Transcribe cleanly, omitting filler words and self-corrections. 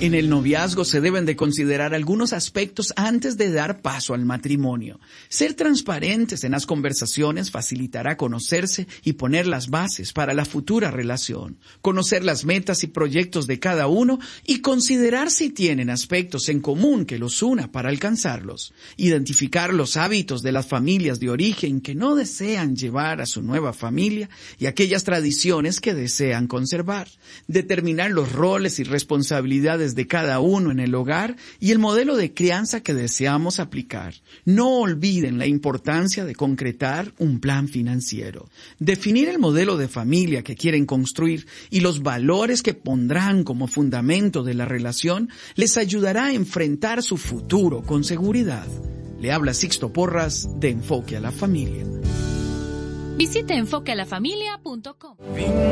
En el noviazgo se deben de considerar algunos aspectos antes de dar paso al matrimonio. Ser transparentes en las conversaciones facilitará conocerse y poner las bases para la futura relación. Conocer las metas y proyectos de cada uno y considerar si tienen aspectos en común que los una para alcanzarlos. Identificar los hábitos de las familias de origen que no desean llevar a su nueva familia y aquellas tradiciones que desean conservar. Determinar los roles y responsabilidades de cada uno en el hogar y el modelo de crianza que deseamos aplicar. No olviden la importancia de concretar un plan financiero. Definir el modelo de familia que quieren construir y los valores que pondrán como fundamento de la relación les ayudará a enfrentar su futuro con seguridad. Le habla Sixto Porras de Enfoque a la Familia. Visite enfoquealafamilia.com.